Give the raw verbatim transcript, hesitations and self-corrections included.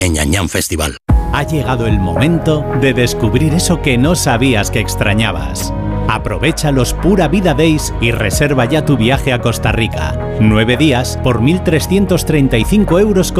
en Ñan Ñan Festival. Ha llegado el momento de descubrir eso que no sabías que extrañabas. Aprovecha los Pura Vida Days y reserva ya tu viaje a Costa Rica. Nueve días por mil trescientos treinta y cinco euros